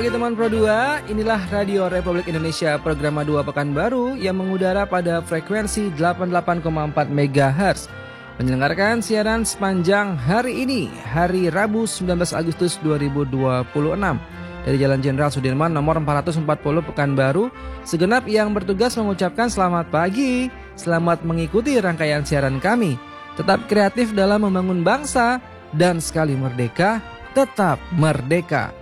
pagi teman Pro 2, inilah Radio Republik Indonesia program 2 Pekanbaru yang mengudara pada frekuensi 88,4 MHz. Menyelenggarakan siaran sepanjang hari ini, hari Rabu 19 Agustus 2026. Dari Jalan Jenderal Sudirman nomor 440 Pekanbaru, segenap yang bertugas mengucapkan selamat pagi, selamat mengikuti rangkaian siaran kami. Tetap kreatif dalam membangun bangsa, dan sekali merdeka, tetap merdeka.